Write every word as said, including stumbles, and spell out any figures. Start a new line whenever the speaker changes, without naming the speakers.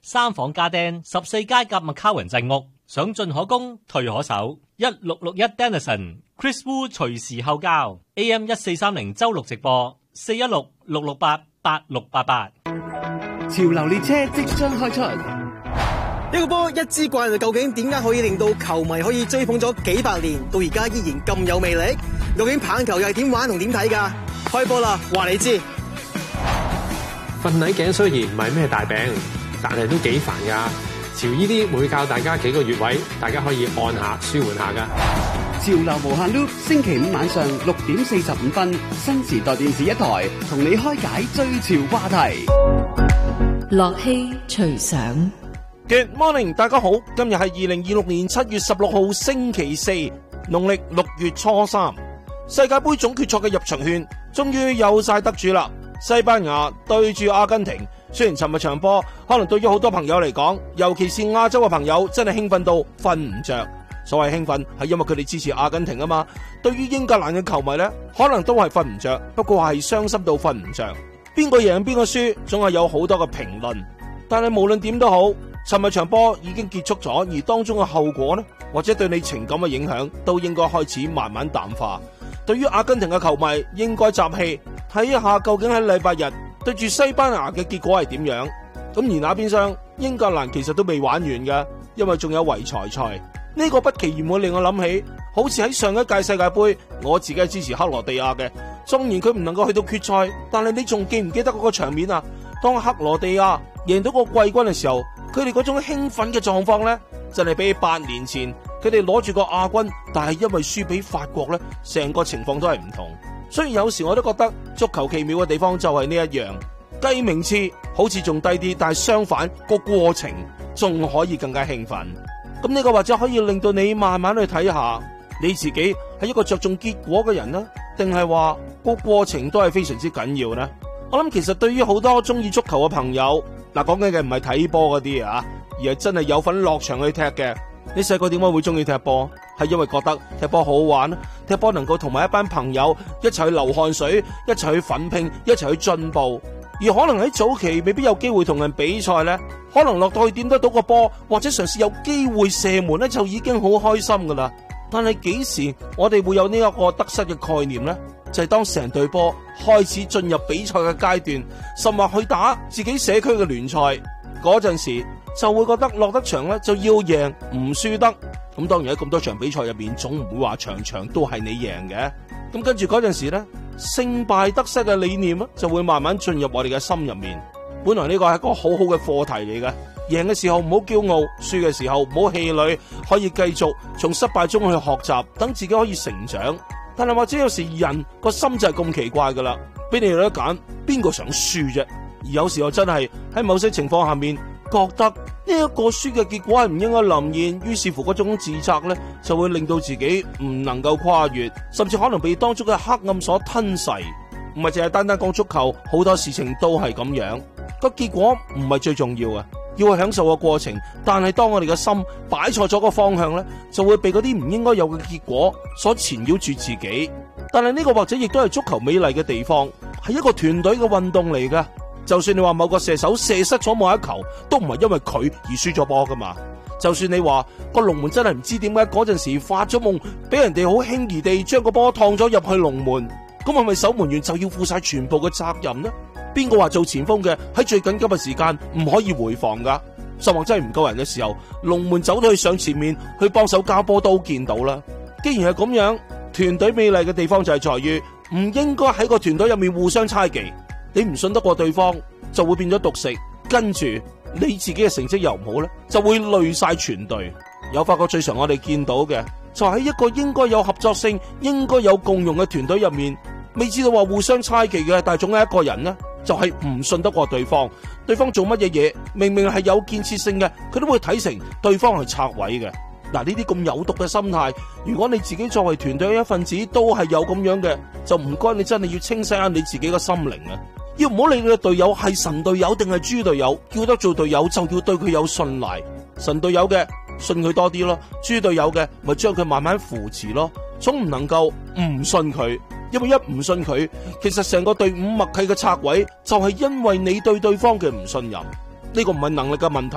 三房家丁，十四街夾麥卡雲鎮屋，想進可攻，退可守。一六六一 Denison，Chris Wu 隨時後交。A M 一四三零周六直播，四一六六六八八六八八。
潮流列車即將開出。
一個波一支棍，究竟點解可以令到球迷可以追捧咗幾百年，到而家依然咁有魅力？究竟棒球又係點玩同點睇㗎？開波啦，話你知。
瞓捩頸雖然唔係咩大病，但係都幾煩㗎。潮依啲會教大家幾個穴位，大家可以按下舒緩下㗎。
潮流無限 loop， 星期五晚上六點四十五分，新時代電視一台同你開解追潮話題。
樂熙隨想。
Good morning， 大家好，今日係二零二六年七月十六號星期四，農曆六月初三。世界杯總決賽嘅入場券終於有晒得主啦！西班牙對住阿根廷，雖然尋日場波可能對於好多朋友嚟講，尤其是亞洲嘅朋友，真係興奮到瞓唔着。所謂興奮係因為佢哋支持阿根廷啊嘛。對於英格蘭嘅球迷呢，可能都係瞓唔着，不過係傷心到瞓唔着。邊個贏邊個輸，總係有好多嘅評論。但係無論點都好，尋日場波已經結束咗，而當中嘅後果呢，或者對你情感嘅影響，都應該開始慢慢淡化。對於阿根廷嘅球迷，應該集氣睇一下究竟喺禮拜日對住西班牙嘅結果係點樣。咁而那邊廂英格蘭其實都未玩完嘅，因為仲有圍財賽。呢個不期然會令我諗起，好似喺上一屆世界盃，我自己係支持克羅地亞嘅。縱然佢唔能夠去到決賽，但係你仲記唔記得嗰個場面啊？當克羅地亞贏到個季軍嘅時候，佢哋嗰種興奮嘅狀況呢，真係比八年前佢哋攞住個亞軍，但係因為輸俾法國呢，成個情況都係唔同。雖然有時我都覺得足球奇妙嘅地方就係呢一樣，計名次好似仲低啲，但係相反個過程仲可以更加興奮。咁呢個或者可以令到你慢慢去睇下，你自己係一個着重結果嘅人呢，定係話個過程都係非常之緊要呢？我諗其實對於好多中意足球嘅朋友，嗱，講緊嘅唔係睇波嗰啲啊，而係真係有份落場去踢嘅。你細個點解會中意踢波？係因為覺得踢波好好玩，踢波能夠同埋一班朋友一齊去流汗水，一齊去奮拼，一齊去進步。而可能喺早期未必有機會同人比賽呢，可能落到去掂得到個波，或者嘗試有機會射門呢，就已經好開心噶啦。但係幾時我哋會有呢一個得失嘅概念呢？就係當成隊波開始進入比賽嘅階段，甚或去打自己社區嘅聯賽嗰陣時，就會覺得落得場咧就要贏，唔輸得。咁當然喺咁多場比賽入面，總唔會話場場都係你贏嘅。咁跟住嗰陣時咧，勝敗得失嘅理念就會慢慢進入我哋嘅心入面。本來呢個係一個好好嘅課題嚟嘅，贏嘅時候唔好驕傲，輸嘅時候唔好氣餒，可以繼續從失敗中去學習，等自己可以成長。但係或者有時人個心就係咁奇怪噶啦，俾你有得揀，邊個想輸啫？而有時候真係喺某些情況下面，覺得呢一個輸嘅結果係唔應該臨現，於是乎嗰種自責呢，就會令到自己唔能夠跨越，甚至可能被當中嘅黑暗所吞噬。唔係淨係單單講足球，好多事情都係咁樣。個結果唔係最重要啊，要去享受個過程。但係當我哋嘅心擺錯咗個方向呢，就會被嗰啲唔應該有嘅結果所纏繞住自己。但係呢個或者亦都係足球美麗嘅地方，係一個團隊嘅運動嚟㗎。就算你話某個射手射失咗某一球，都唔係因為佢而輸咗波噶嘛。就算你話個龍門真係唔知點解嗰陣時發咗夢，俾人哋好輕易地將個波燙咗入去龍門，咁係咪守門員就要負晒全部嘅責任呢？邊個話做前鋒嘅喺最緊急嘅時間唔可以回防噶？甚或真係唔夠人嘅時候，龍門走咗去上前面去幫手交波都見到啦。既然係咁樣，團隊美麗嘅地方就係在於唔應該喺個團隊入面互相猜忌。你唔信得過對方，就會變咗獨食，跟住你自己嘅成績又唔好呢，就會累晒全隊。有發覺最常我哋見到嘅，就喺一個應該有合作性、應該有共用嘅團隊入面，未知道話互相猜忌嘅，但係總有一個人呢，就係唔信得過對方。對方做乜嘢嘢，明明係有建設性嘅，佢都會睇成對方係拆毀嘅。嗱，呢啲咁有毒嘅心態，如果你自己作為團隊嘅一份子都係有咁樣嘅，就唔該你真係要清洗下你自己嘅心靈啊！要唔好理你嘅隊友係神隊友定係豬隊友，叫得做隊友就要對佢有信賴。神隊友嘅信佢多啲咯，豬隊友嘅咪將佢慢慢扶持咯，總唔能夠唔信佢，因為一唔信佢，其實成個隊伍默契嘅拆毀就係因為你對對方嘅唔信任。呢個唔係能力嘅問題。